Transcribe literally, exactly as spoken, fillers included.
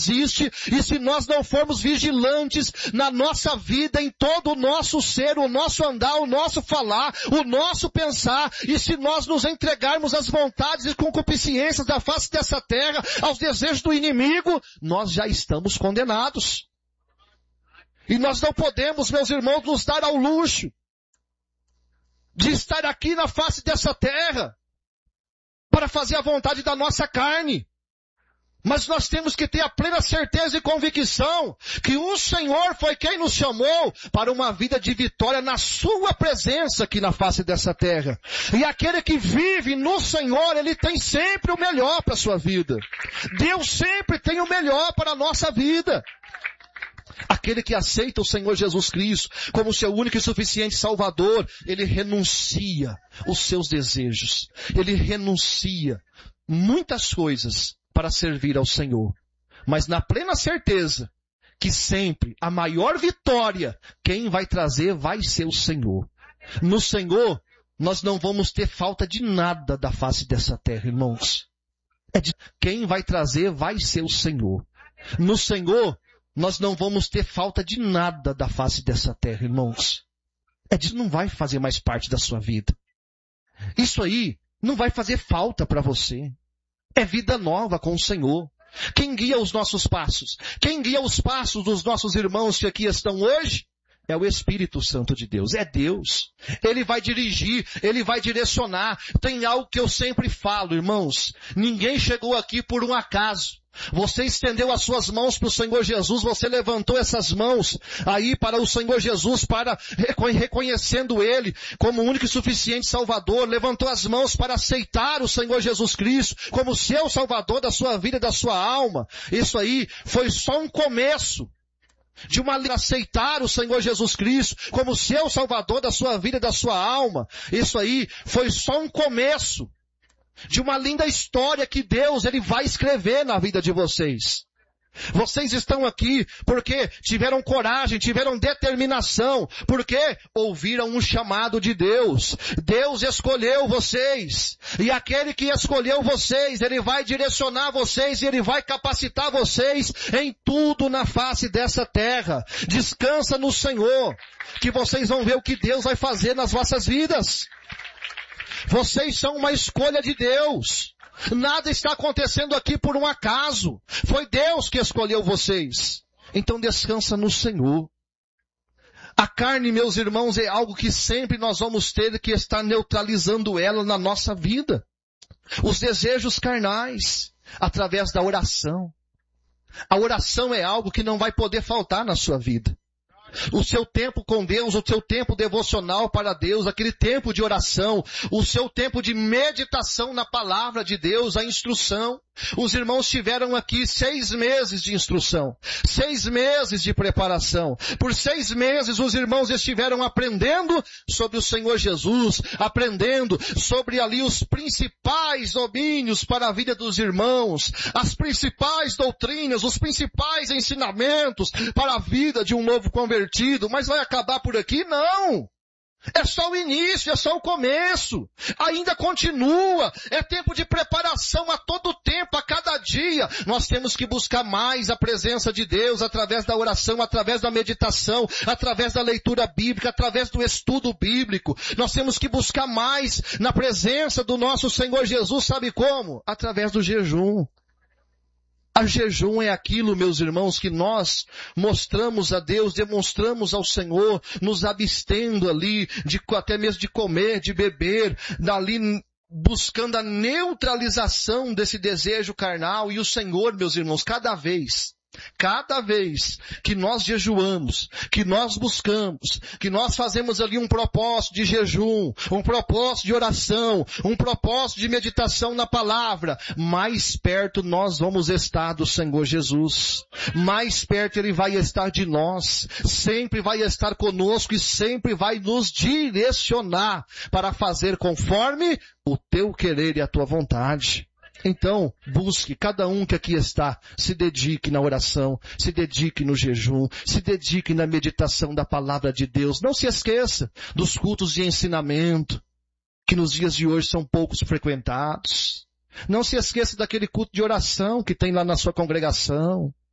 existe, e se nós não formos vigilantes na nossa vida, em todo o nosso ser, o nosso andar, o nosso falar, o nosso pensar, e se nós nos entregarmos às vontades e concupiscências da face dessa terra, aos desejos do inimigo, nós já estamos condenados. E nós não podemos, meus irmãos, nos dar ao luxo de estar aqui na face dessa terra para fazer a vontade da nossa carne. Mas nós temos que ter a plena certeza e convicção que o Senhor foi quem nos chamou para uma vida de vitória na sua presença aqui na face dessa terra. E aquele que vive no Senhor, ele tem sempre o melhor para a sua vida. Deus sempre tem o melhor para a nossa vida. Aquele que aceita o Senhor Jesus Cristo como seu único e suficiente Salvador, ele renuncia os seus desejos. Ele renuncia muitas coisas para servir ao Senhor. Mas na plena certeza que sempre a maior vitória, quem vai trazer vai ser o Senhor. No Senhor, nós não vamos ter falta de nada da face dessa terra, irmãos. É de... Quem vai trazer vai ser o Senhor. No Senhor, nós não vamos ter falta de nada da face dessa terra, irmãos. É disso, não vai fazer mais parte da sua vida. Isso aí não vai fazer falta para você. É vida nova com o Senhor. Quem guia os nossos passos? Quem guia os passos dos nossos irmãos que aqui estão hoje? É o Espírito Santo de Deus. É Deus. Ele vai dirigir, Ele vai direcionar. Tem algo que eu sempre falo, irmãos. Ninguém chegou aqui por um acaso. Você estendeu as suas mãos para o Senhor Jesus, você levantou essas mãos aí para o Senhor Jesus, para reconhecendo Ele como o único e suficiente Salvador, levantou as mãos para aceitar o Senhor Jesus Cristo como seu Salvador da sua vida e da sua alma. Isso aí foi só um começo de uma aceitar o Senhor Jesus Cristo como seu Salvador da sua vida e da sua alma. Isso aí foi só um começo de uma linda história que Deus, Ele vai escrever na vida de vocês. Vocês estão aqui porque tiveram coragem, tiveram determinação, porque ouviram um chamado de Deus. Deus escolheu vocês. E aquele que escolheu vocês, Ele vai direcionar vocês e Ele vai capacitar vocês em tudo na face dessa terra. Descansa no Senhor, que vocês vão ver o que Deus vai fazer nas vossas vidas. Vocês são uma escolha de Deus. Nada está acontecendo aqui por um acaso. Foi Deus que escolheu vocês. Então descansa no Senhor. A carne, meus irmãos, é algo que sempre nós vamos ter que estar neutralizando ela na nossa vida. Os desejos carnais, através da oração. A oração é algo que não vai poder faltar na sua vida. O seu tempo com Deus, o seu tempo devocional para Deus, aquele tempo de oração, o seu tempo de meditação na palavra de Deus, a instrução. Os irmãos tiveram aqui seis meses de instrução, seis meses de preparação. Por seis meses os irmãos estiveram aprendendo sobre o Senhor Jesus, aprendendo sobre ali os principais domínios para a vida dos irmãos, as principais doutrinas, os principais ensinamentos para a vida de um novo convertido. Mas vai acabar por aqui? Não! É só o início, é só o começo. Ainda continua. É tempo de preparação a todo tempo, a cada dia. Nós temos que buscar mais a presença de Deus através da oração, através da meditação, através da leitura bíblica, através do estudo bíblico. Nós temos que buscar mais na presença do nosso Senhor Jesus, sabe como? Através do jejum. A jejum é aquilo, meus irmãos, que nós mostramos a Deus, demonstramos ao Senhor, nos abstendo ali, de, até mesmo de comer, de beber, dali buscando a neutralização desse desejo carnal. E o Senhor, meus irmãos, cada vez, cada vez que nós jejuamos, que nós buscamos, que nós fazemos ali um propósito de jejum, um propósito de oração, um propósito de meditação na palavra, mais perto nós vamos estar do Senhor Jesus. Mais perto Ele vai estar de nós, sempre vai estar conosco e sempre vai nos direcionar para fazer conforme o teu querer e a tua vontade. Então, busque, cada um que aqui está, se dedique na oração, se dedique no jejum, se dedique na meditação da palavra de Deus. Não se esqueça dos cultos de ensinamento, que nos dias de hoje são poucos frequentados. Não se esqueça daquele culto de oração que tem lá na sua congregação.